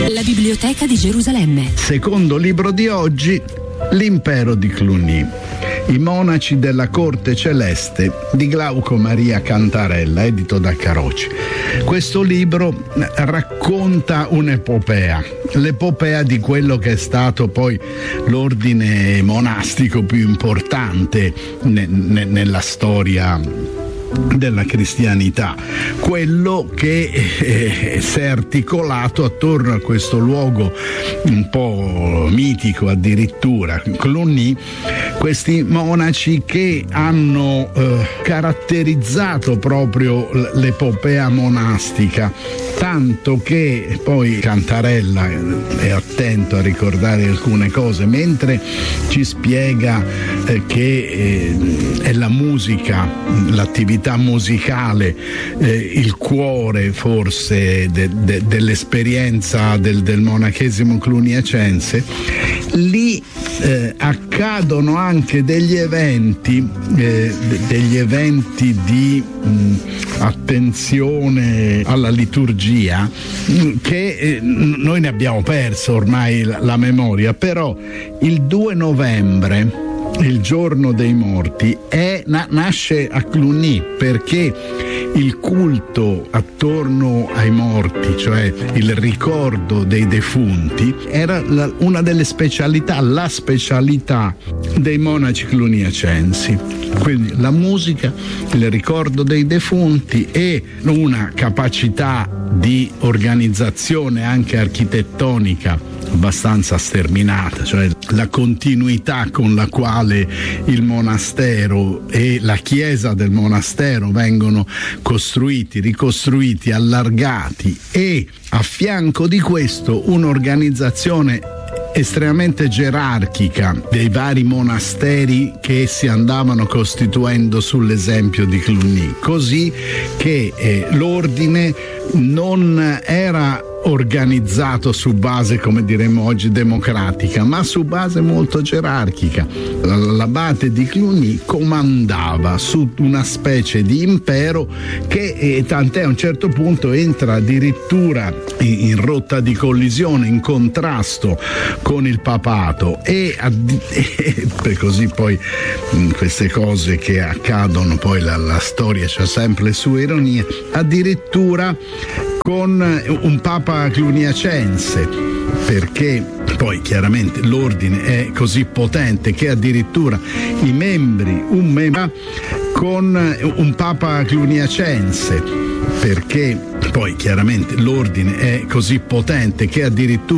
La Biblioteca di Gerusalemme. Secondo libro di oggi, L'impero di Cluny. I monaci della corte celeste di Glauco Maria Cantarella, edito da Caroci. Questo libro racconta un'epopea, l'epopea di quello che è stato poi l'ordine monastico più importante nella storia della cristianità, quello che si è articolato attorno a questo luogo un po' mitico addirittura, Cluny, questi monaci che hanno caratterizzato proprio l'epopea monastica, tanto che poi Cantarella è attento a ricordare alcune cose, mentre ci spiega che è la musica, l'attività musicale, il cuore forse dell'esperienza del monachesimo cluniacense. Lì accadono anche degli eventi di attenzione alla liturgia che noi ne abbiamo perso ormai la memoria, però il 2 novembre, il giorno dei morti, nasce a Cluny perché il culto attorno ai morti, cioè il ricordo dei defunti, era una delle specialità, la specialità dei monaci cluniacensi. Quindi la musica, il ricordo dei defunti e una capacità di organizzazione anche architettonica abbastanza sterminata, cioè la continuità con la quale il monastero e la chiesa del monastero vengono costruiti, ricostruiti, allargati, e a fianco di questo un'organizzazione estremamente gerarchica dei vari monasteri che si andavano costituendo sull'esempio di Cluny, così che l'ordine non era organizzato su base, come diremmo oggi, democratica, ma su base molto gerarchica. L'abate di Cluny comandava su una specie di impero che tant'è a un certo punto entra addirittura in rotta di collisione, in contrasto con il papato, e così poi queste cose che accadono, poi la storia c'ha sempre le sue ironie, addirittura con un papa cluniacense, perché poi chiaramente l'ordine è così potente che addirittura un membro con un papa cluniacense, perché poi chiaramente l'ordine è così potente che addirittura